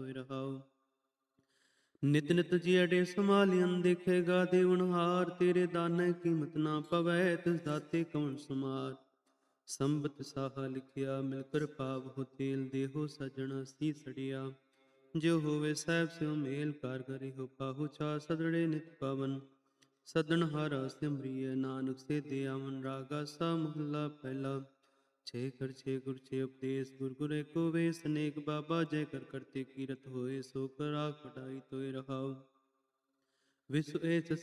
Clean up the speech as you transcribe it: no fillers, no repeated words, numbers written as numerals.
ਹੋਏ ਰਹਾਉ। ਨਿਤ ਨਿਤ ਜੀ ਅਡੇ ਸੰਭਾਲਿਅਨ ਦੇਖੇਗਾ ਦੇਵਨਹਾਰ, ਤੇਰੇ ਦਾਨੇ ਕੀਮਤ ਨਾ ਪਵੈ ਤਿਸ ਦਾਤੇ ਕਵਣ ਸਮਾਰ। ਸੰਬਤ ਸਾਹਾ ਲਿਖਿਆ ਮਿਲ ਕਰ ਪਾਵ ਹੋ ਤੇਲ, ਦੇਹੋ ਸਜਣ ਸੀ ਸੜਿਆ ਜੋ ਹੋਵੇ ਸਹਿਬ ਸਿਉ ਮੇਲ। ਕਰ ਕਰੀ ਹੋ ਪਾਹੂ ਚਾ ਸਦੜੇ ਨਿਤ ਪਵਨ, ਸਦਨ ਹਾਰਾ ਸਿਮਰਿਐ ਨਾਨਕ ਸੇ ਦੇ ਆਵਨ। ਰਾਗਾ ਸਾ ਮਹੱਲਾ ਪਹਿਲਾ। ਛੇ ਕਰ ਛੇ ਗੁਰ ਛੇ ਉਪਦੇਸ਼, ਗੁਰ ਗੁਰ ਏਕੋ ਵੇਸ ਅਨੇਕ। ਬਾਬਾ ਜੈ ਕਰ ਕਰਤੇ ਕੀਰਤ ਹੋਏ, ਸੋ ਕਰ ਰਾਖ ਕਟਾਈ ਤੋਏ ਰਹਾਉ। ਵਿਸੁ ਏਚ